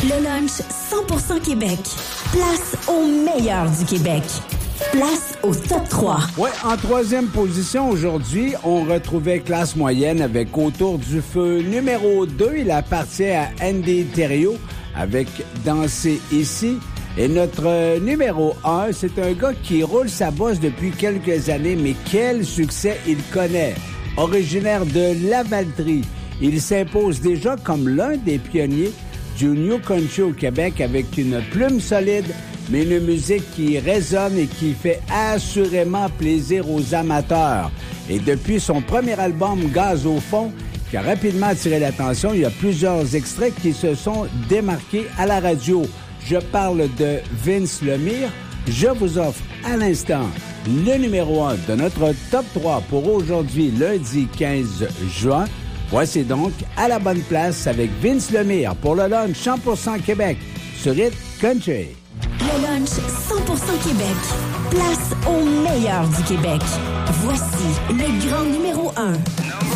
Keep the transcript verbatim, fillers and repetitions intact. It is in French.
Le lunch cent pour cent Québec. Place au meilleur du Québec. Place au top trois. Oui, en troisième position aujourd'hui, on retrouvait Classe moyenne avec Autour du feu numéro deux. Il appartient à Andy Thériault avec Danser ici. Et notre euh, numéro un, c'est un gars qui roule sa bosse depuis quelques années, mais quel succès il connaît. Originaire de Lavaltrie, il s'impose déjà comme l'un des pionniers du New Country au Québec avec une plume solide, mais une musique qui résonne et qui fait assurément plaisir aux amateurs. Et depuis son premier album, Gaz au fond, qui a rapidement attiré l'attention, il y a plusieurs extraits qui se sont démarqués à la radio. Je parle de Vince Lemire. Je vous offre à l'instant le numéro un de notre top trois pour aujourd'hui, lundi quinze juin. Voici donc à la bonne place avec Vince Lemire pour le lunch cent pour cent Québec sur Hit Country. Le lunch cent pour cent Québec. Place au meilleur du Québec. Voici le grand numéro un.